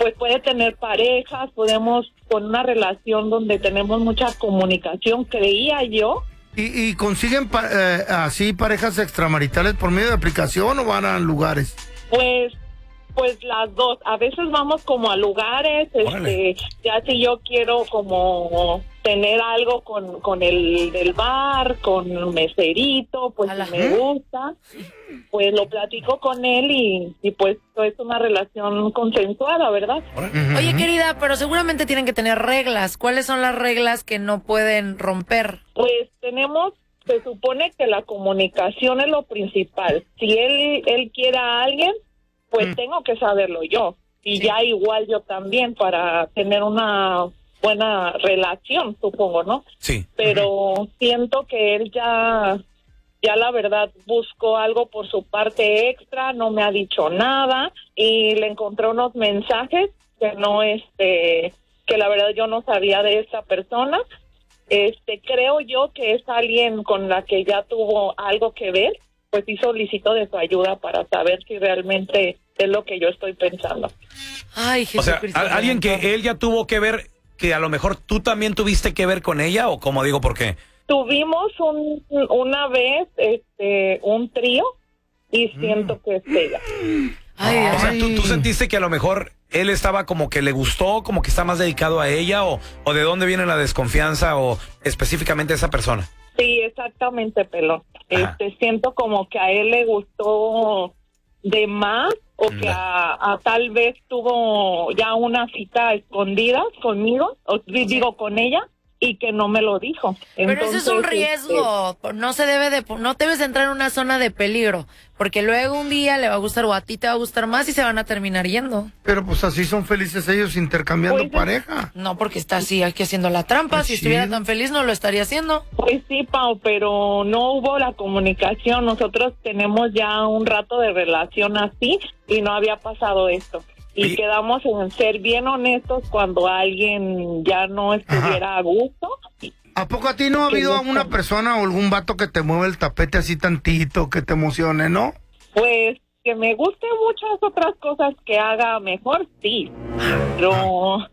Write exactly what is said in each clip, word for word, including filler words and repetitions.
pues puede tener parejas, podemos con una relación donde tenemos mucha comunicación, creía yo. ¿Y, y consiguen pa- eh, así parejas extramaritales por medio de aplicación o van a lugares? Pues, pues las dos. A veces vamos como a lugares, este, ya si yo quiero como tener algo con, con el del bar, con el meserito, pues si me gusta, pues lo platico con él y, y pues es una relación consensuada, ¿verdad? Oye, querida, pero seguramente tienen que tener reglas. ¿Cuáles son las reglas que no pueden romper? Pues tenemos, se supone que la comunicación es lo principal. Si él, él quiere a alguien, pues mm. tengo que saberlo yo. Y sí. ya igual yo también para tener una buena relación, supongo, ¿no? Sí. Pero uh-huh. siento que él ya, ya la verdad buscó algo por su parte extra, no me ha dicho nada y le encontré unos mensajes que no, este, que la verdad yo no sabía de esta persona. Este, creo yo que es alguien con la que ya tuvo algo que ver, pues sí solicito de su ayuda para saber si realmente es lo que yo estoy pensando. Ay, Jesucristo. O sea, alguien que él ya tuvo que ver, que a lo mejor tú también tuviste que ver con ella, o cómo digo, ¿por qué? Tuvimos un, una vez este un trío y siento mm. que es ella. Ay, o ay. sea, ¿tú, tú sentiste que a lo mejor él estaba como que le gustó, como que está más dedicado a ella, o, o de dónde viene la desconfianza, o específicamente esa persona? Sí, exactamente, Pelón. Este, siento como que a él le gustó de más, o que a, a tal vez tuvo ya una cita escondida conmigo, o digo con ella, y que no me lo dijo. Pero Entonces, ese es un riesgo, este, no se debe de, no debes entrar en una zona de peligro, porque luego un día le va a gustar o a ti te va a gustar más y se van a terminar yendo. Pero pues así son felices ellos intercambiando pues, pareja. No, porque está así aquí haciendo la trampa, pues si sí. estuviera tan feliz no lo estaría haciendo. Pues sí, Pau, pero no hubo la comunicación, nosotros tenemos ya un rato de relación así y no había pasado esto. Y Oye. quedamos en ser bien honestos cuando alguien ya no estuviera Ajá. a gusto. ¿A poco a ti no ha habido una persona o algún vato que te mueva el tapete así tantito, que te emocione, no? Pues que me guste muchas otras cosas que haga mejor, sí. Pero...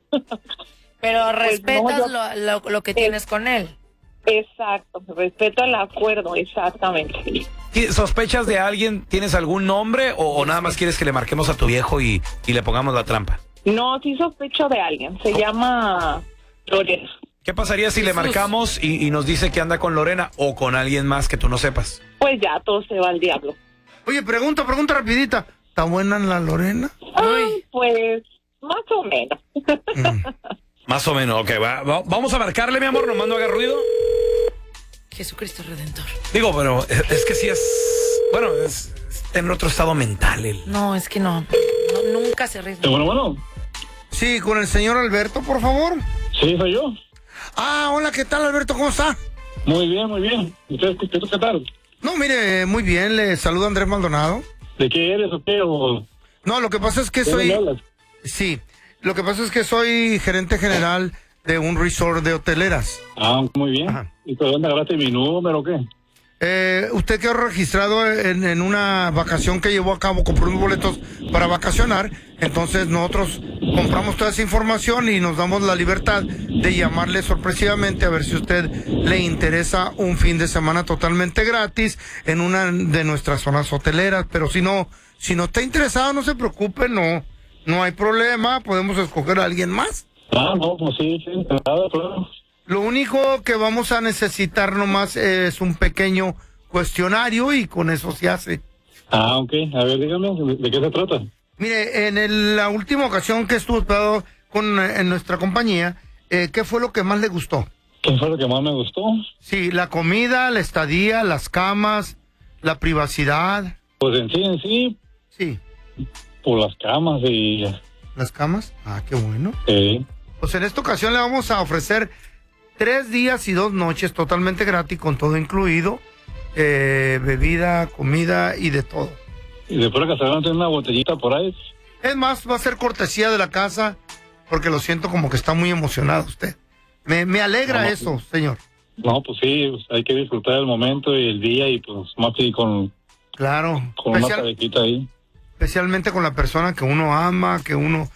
Pero respetas pues no, yo... lo, lo, lo que tienes eh, con él. Exacto, respeto el acuerdo, exactamente. ¿Sospechas de alguien? ¿Tienes algún nombre o, o nada más quieres que le marquemos a tu viejo y, y le pongamos la trampa? No, sí sospecho de alguien. Se llama Lorena. ¿Qué pasaría si Jesús. le marcamos y, y nos dice que anda con Lorena o con alguien más que tú no sepas? Pues ya, todo se va al diablo. Oye, pregunta, pregunta rapidita. ¿Está buena la Lorena? Ay, pues más o menos. Mm. Más o menos, ok. Va, va, vamos a marcarle, mi amor, nomás no haga ruido. Jesucristo Redentor. Digo, pero es, es que sí es... Bueno, es, es en otro estado mental. El... No, es que no, no. Nunca se arriesga. Bueno, bueno. Sí, con el señor Alberto, por favor. Sí, soy yo. Ah, hola, ¿qué tal, Alberto? ¿Cómo está? Muy bien, muy bien. ¿Usted qué tal? No, mire, muy bien. Le saluda Andrés Maldonado. ¿De qué eres o qué? O... No, lo que pasa es que soy... Sí, lo que pasa es que soy gerente general de un resort de hoteleras. Ah, muy bien. Ajá. ¿Y por dónde agarraste mi número o qué? Eh, usted quedó registrado en, en una vacación que llevó a cabo, compró unos boletos para vacacionar, entonces nosotros compramos toda esa información y nos damos la libertad de llamarle sorpresivamente a ver si a usted le interesa un fin de semana totalmente gratis en una de nuestras zonas hoteleras, pero si no, si no está interesado, no se preocupe, no, no hay problema, podemos escoger a alguien más. Ah, no, pues sí, sí, claro, claro. Lo único que vamos a necesitar nomás es un pequeño cuestionario y con eso se hace. Ah, ok. A ver, dígame, ¿de qué se trata? Mire, en el, la última ocasión que estuvo hospedado con, en nuestra compañía, eh, ¿qué fue lo que más le gustó? ¿Qué fue lo que más me gustó? Sí, la comida, la estadía, las camas, la privacidad. Pues en sí, en sí. Sí. Por las camas y... ¿Las camas? Ah, qué bueno. Sí. Pues en esta ocasión le vamos a ofrecer tres días y dos noches totalmente gratis, con todo incluido, eh, bebida, comida y de todo. ¿Y después de que se van a tener una botellita por ahí? Es más, va a ser cortesía de la casa, porque lo siento como que está muy emocionado usted. Me, me alegra no, eso, pues, señor. No, pues sí, pues hay que disfrutar el momento y el día y pues más que con... Claro. Con Especial, una parequita ahí. Especialmente con la persona que uno ama, que uno